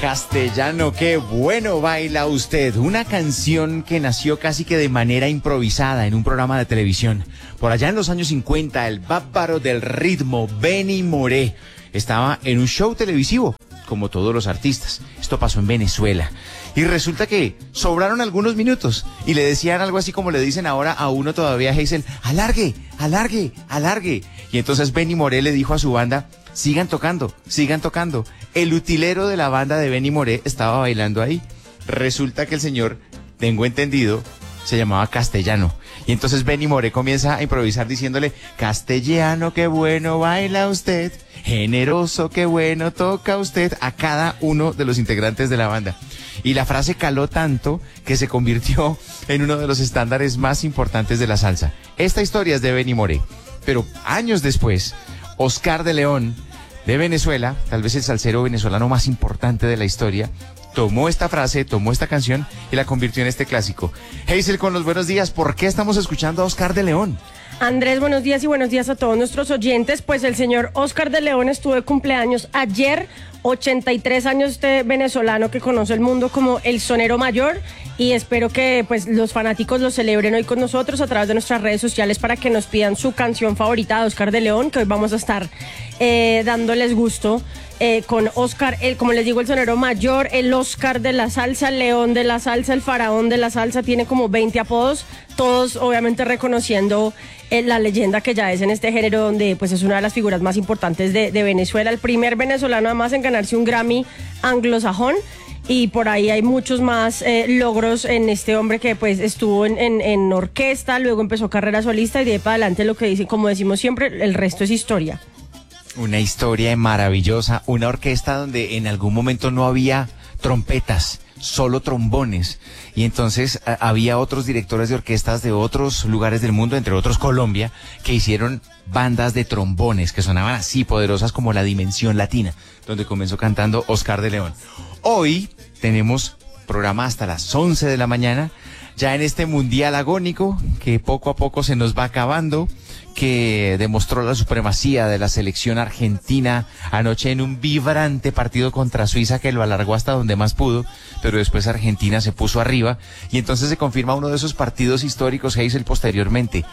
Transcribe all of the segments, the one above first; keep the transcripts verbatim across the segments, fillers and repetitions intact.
Castellano, qué bueno baila usted. Una canción que nació casi que de manera improvisada en un programa de televisión. Por allá en los años cincuenta, el bárbaro del ritmo, Benny Moré, estaba en un show televisivo, como todos los artistas. Esto pasó en Venezuela. Y resulta que sobraron algunos minutos y le decían algo así como le dicen ahora a uno todavía, Hazel, alargue, alargue, alargue. Y entonces Benny Moré le dijo a su banda, sigan tocando, sigan tocando. El utilero de la banda de Benny Moré estaba bailando ahí. Resulta que el señor, tengo entendido, se llamaba Castellano. Y entonces Benny Moré comienza a improvisar diciéndole, Castellano, qué bueno baila usted, generoso, qué bueno toca usted, a cada uno de los integrantes de la banda. Y la frase caló tanto que se convirtió en uno de los estándares más importantes de la salsa. Esta historia es de Benny Moré, pero años después, Oscar de León, de Venezuela, tal vez el salsero venezolano más importante de la historia, tomó esta frase, tomó esta canción y la convirtió en este clásico. Hazel, con los buenos días, ¿por qué estamos escuchando a Oscar de León? Andrés, buenos días y buenos días a todos nuestros oyentes. Pues el señor Oscar de León estuvo de cumpleaños ayer, ochenta y tres años, este venezolano que conoce el mundo como el sonero mayor, y espero que pues los fanáticos lo celebren hoy con nosotros a través de nuestras redes sociales para que nos pidan su canción favorita de Oscar de León, que hoy vamos a estar eh, dándoles gusto eh, con Oscar, el, como les digo, el sonero mayor, el Oscar de la salsa, el León de la salsa, el faraón de la salsa, tiene como veinte apodos, todos obviamente reconociendo eh, la leyenda que ya es en este género, donde pues es una de las figuras más importantes de, de Venezuela, el primer venezolano además en ganarse un Grammy anglosajón. Y por ahí hay muchos más eh, logros en este hombre que pues estuvo en, en, en orquesta, luego empezó carrera solista y de ahí para adelante, lo que dicen, como decimos siempre, el resto es historia. Una historia maravillosa, una orquesta donde en algún momento no había trompetas, solo trombones, y entonces a, había otros directores de orquestas de otros lugares del mundo, entre otros Colombia, que hicieron bandas de trombones que sonaban así poderosas como La Dimensión Latina, donde comenzó cantando Oscar de León. Hoy tenemos programa hasta las once de la mañana, ya en este mundial agónico que poco a poco se nos va acabando, que demostró la supremacía de la selección argentina anoche en un vibrante partido contra Suiza que lo alargó hasta donde más pudo, pero después Argentina se puso arriba y entonces se confirma uno de esos partidos históricos, Hazel, posteriormente,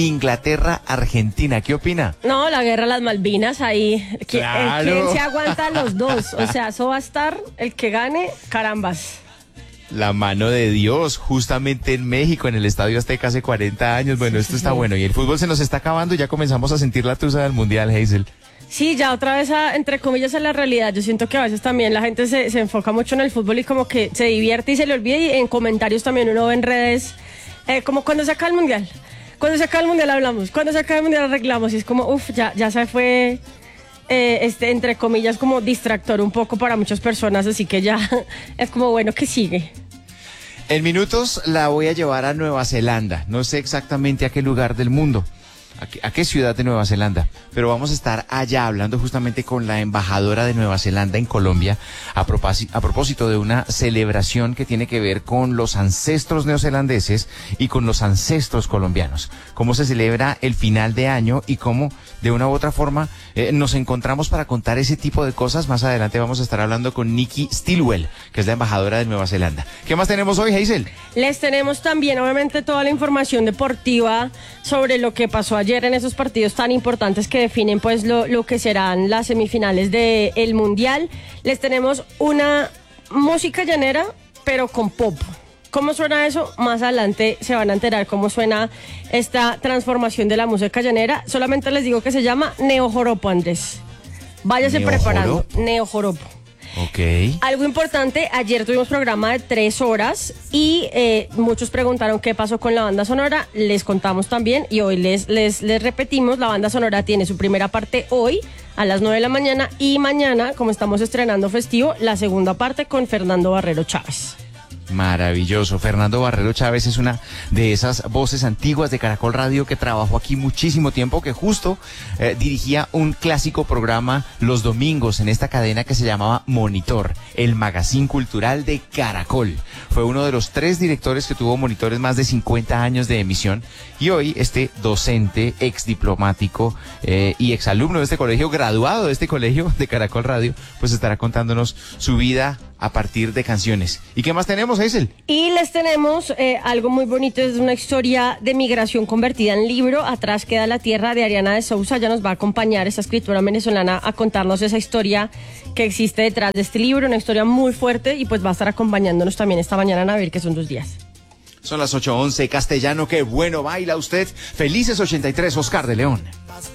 Inglaterra-Argentina. ¿Qué opina? No, la guerra de las Malvinas ahí, Claro. ¿quién se aguanta a los dos? O sea, eso va a estar, el que gane, carambas. La mano de Dios, justamente en México, en el Estadio Azteca hace cuarenta años. Bueno, esto está bueno. Y el fútbol se nos está acabando y ya comenzamos a sentir la tusa del Mundial, Hazel. Sí, ya otra vez, a, entre comillas, a la realidad. Yo siento que a veces también la gente se, se enfoca mucho en el fútbol y como que se divierte y se le olvida. Y en comentarios también uno ve en redes, eh, como cuando se acaba el Mundial. Cuando se acaba el Mundial hablamos, cuando se acaba el Mundial arreglamos. Y es como, uff, ya, ya se fue... Eh, este, entre comillas, como distractor un poco para muchas personas, así que ya es como bueno que sigue. En minutos la voy a llevar a Nueva Zelanda, no sé exactamente a qué lugar del mundo, a qué, a qué ciudad de Nueva Zelanda, pero vamos a estar allá hablando justamente con la embajadora de Nueva Zelanda en Colombia a propósito, a propósito de una celebración que tiene que ver con los ancestros neozelandeses y con los ancestros colombianos, cómo se celebra el final de año y cómo de una u otra forma eh, nos encontramos para contar ese tipo de cosas. Más adelante vamos a estar hablando con Nikki Stilwell, que es la embajadora de Nueva Zelanda. ¿Qué más tenemos hoy, Hazel? Les tenemos también obviamente toda la información deportiva sobre lo que pasó ayer en esos partidos tan importantes que definen pues lo, lo que serán las semifinales del Mundial. Les tenemos una música llanera, pero con pop. ¿Cómo suena eso? Más adelante se van a enterar cómo suena esta transformación de la música llanera. Solamente les digo que se llama neojoropo, Andrés. Váyase preparando. Neojoropo. Ok. Algo importante, ayer tuvimos programa de tres horas y eh, muchos preguntaron qué pasó con la banda sonora. Les contamos también y hoy les, les, les repetimos, la banda sonora tiene su primera parte hoy a las nueve de la mañana y mañana, como estamos estrenando festivo, la segunda parte con Fernando Barrero Chávez. Maravilloso. Fernando Barrero Chávez es una de esas voces antiguas de Caracol Radio que trabajó aquí muchísimo tiempo, que justo eh, dirigía un clásico programa los domingos en esta cadena que se llamaba Monitor, el magazine cultural de Caracol. Fue uno de los tres directores que tuvo Monitores más de cincuenta años de emisión y hoy este docente, ex diplomático eh, y ex alumno de este colegio, graduado de este colegio de Caracol Radio, pues estará contándonos su vida a partir de canciones. ¿Y qué más tenemos, Hazel? Y les tenemos eh, algo muy bonito, es una historia de migración convertida en libro. Atrás queda la tierra, de Ariana de Sousa. Ya nos va a acompañar esa escritora venezolana a contarnos esa historia que existe detrás de este libro, una historia muy fuerte, y pues va a estar acompañándonos también esta mañana en A Ver, que son dos días. Son las ocho once, castellano, qué bueno baila usted. Felices ochenta y tres, Oscar de León.